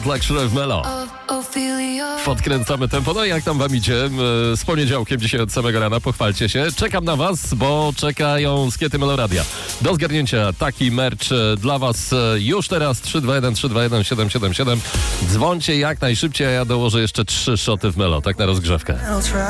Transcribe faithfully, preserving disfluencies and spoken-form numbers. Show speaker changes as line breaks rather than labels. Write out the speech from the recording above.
Black w Melo. Podkręcamy tempo. No i jak tam wam idzie? Z poniedziałkiem dzisiaj od samego rana, pochwalcie się. Czekam na was, bo czekają skiety Meloradia. Do zgarnięcia taki merch dla was już teraz. Trzy dwa jeden trzy dwa jeden siedem siedem siedem. Dzwońcie jak najszybciej, a ja dołożę jeszcze trzy szoty w Melo, tak na rozgrzewkę.